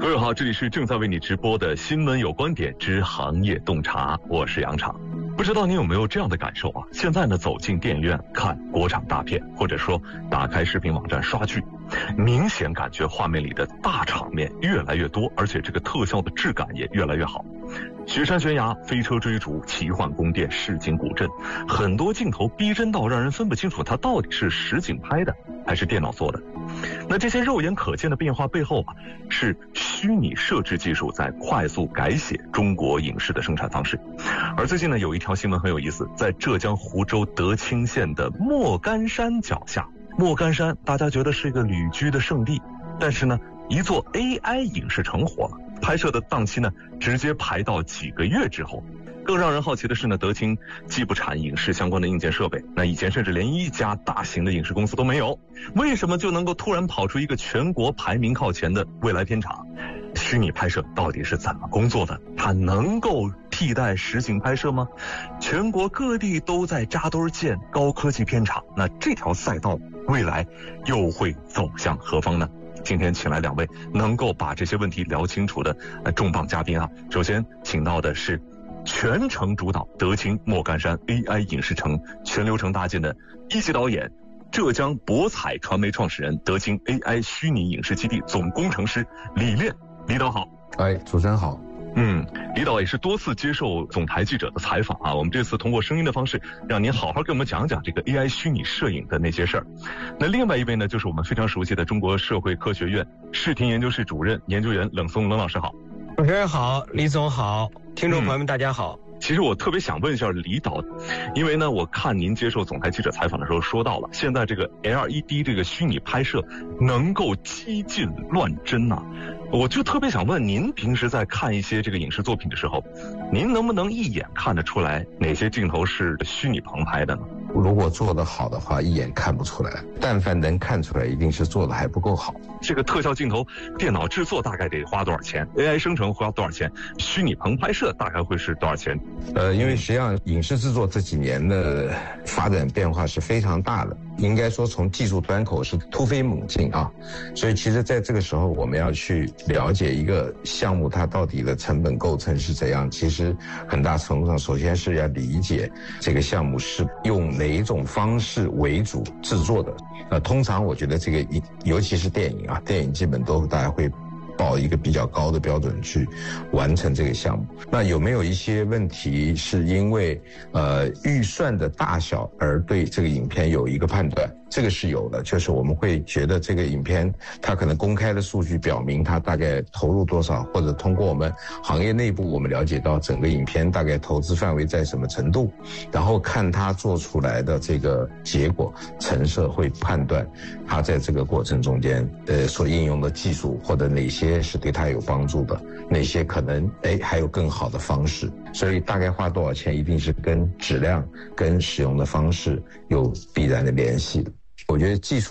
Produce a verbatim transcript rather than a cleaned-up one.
各位好，这里是正在为你直播的新闻有观点之行业洞察，我是杨畅。不知道你有没有这样的感受啊？现在呢，走进电影院看国产大片，或者说打开视频网站刷剧，明显感觉画面里的大场面越来越多，而且这个特效的质感也越来越好。雪山悬崖、飞车追逐、奇幻宫殿、市井古镇，很多镜头逼真到让人分不清楚它到底是实景拍的还是电脑做的。那这些肉眼可见的变化背后啊，是虚拟摄制技术在快速改写中国影视的生产方式。而最近呢，有一条新闻很有意思，在浙江湖州德清县的莫干山脚下，莫干山大家觉得是一个旅居的圣地，但是呢，一座 A I 影视城火了，拍摄的档期呢，直接排到几个月之后。更让人好奇的是呢，德清既不产影视相关的硬件设备，那以前甚至连一家大型的影视公司都没有，为什么就能够突然跑出一个全国排名靠前的未来片场？虚拟拍摄到底是怎么工作的？它能够替代实景拍摄吗？全国各地都在扎堆建高科技片场，那这条赛道未来又会走向何方呢？今天请来两位能够把这些问题聊清楚的呃重磅嘉宾啊。首先请到的是全程主导德清莫干山 A I 影视城全流程搭建的一级导演，浙江博彩传媒创始人，德清 A I 虚拟影视基地总工程师李炼。李导好。 哎，主持人好。 嗯，李导也是多次接受总台记者的采访啊，我们这次通过声音的方式，让您好好给我们讲讲这个 A I 虚拟摄影的那些事儿。那另外一位呢，就是我们非常熟悉的中国社会科学院视听研究室主任研究员冷松冷老师好。 主持人好，李总好，听众朋友们大家好。 嗯，其实我特别想问一下李导，因为呢，我看您接受总台记者采访的时候说到了，现在这个 L E D 这个虚拟拍摄能够激进乱真呐、啊，我就特别想问您，平时在看一些这个影视作品的时候，您能不能一眼看得出来哪些镜头是虚拟棚拍的呢？ 如果做得好的话，一眼看不出来，但凡能看出来，一定是做得还不够好。 这个特效镜头电脑制作大概得花多少钱？ A I 生成花多少钱？虚拟棚拍摄大概会是多少钱？ 呃，因为实际上影视制作这几年的发展变化是非常大的，应该说从技术端口是突飞猛进啊，所以其实在这个时候我们要去了解一个项目它到底的成本构成是怎样，其实很大程度上首先是要理解这个项目是用哪一种方式为主制作的。呃，通常我觉得这个尤其是电影啊，电影基本都大家会抱一个比较高的标准去完成这个项目。那有没有一些问题是因为呃预算的大小而对这个影片有一个判断？这个是有的，就是我们会觉得这个影片它可能公开的数据表明它大概投入多少，或者通过我们行业内部我们了解到整个影片大概投资范围在什么程度，然后看它做出来的这个结果，陈设会判断它在这个过程中间呃所应用的技术或者哪些是对它有帮助的，哪些可能哎还有更好的方式。所以大概花多少钱一定是跟质量跟使用的方式有必然的联系的。我觉得技术